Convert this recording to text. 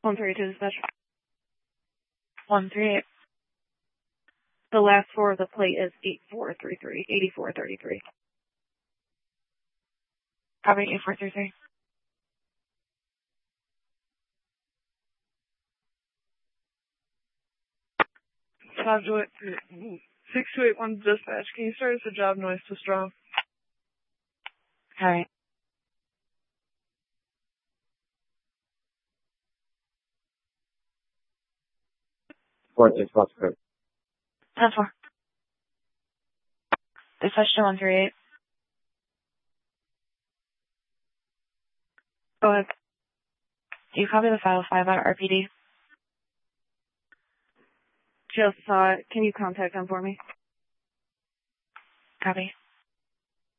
132 dispatch. 138. The last four of the plate is 8433. 8433. Copy 8433. Job 6281 dispatch. Can you start us a job noise too strong? Alright. Four six plus code. 10-4. Dispatch to 138. Go ahead. Do you copy the 505 at RPD? Just saw it. Can you contact them for me? Copy.